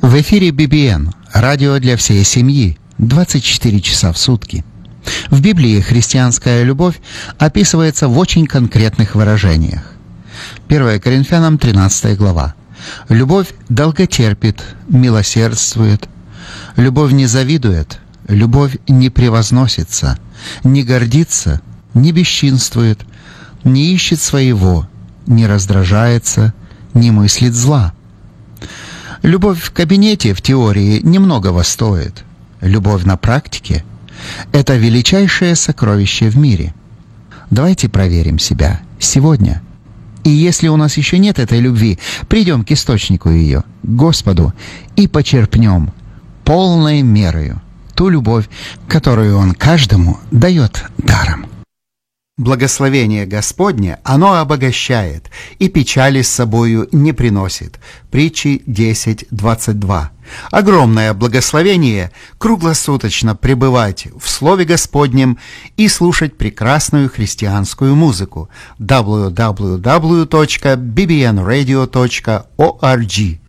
В эфире BBN, радио для всей семьи, 24 часа в сутки. В Библии христианская любовь описывается в очень конкретных выражениях. 1 Коринфянам 13 глава. Любовь долготерпит, милосердствует. Любовь не завидует, любовь не превозносится, не гордится, не бесчинствует, не ищет своего, не раздражается, не мыслит зла. Любовь в кабинете, в теории, немногого стоит. Любовь на практике – это величайшее сокровище в мире. Давайте проверим себя сегодня. И если у нас еще нет этой любви, придем к источнику ее, к Господу, и почерпнем полной мерою ту любовь, которую Он каждому дает даром. Благословение Господне, оно обогащает, и печали с собою не приносит. Притчи 10:22. Огромное благословение круглосуточно пребывать в Слове Господнем и слушать прекрасную христианскую музыку. www.bbnradio.org.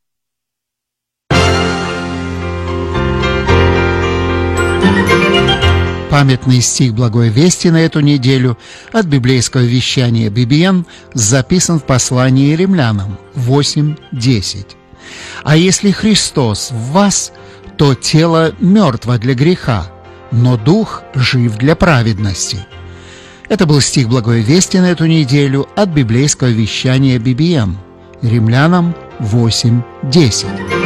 Памятный стих Благой Вести на эту неделю от библейского вещания BBN записан в послании Римлянам 8:10. «А если Христос в вас, то тело мертво для греха, но дух жив для праведности». Это был стих Благой Вести на эту неделю от библейского вещания BBN. Римлянам 8:10.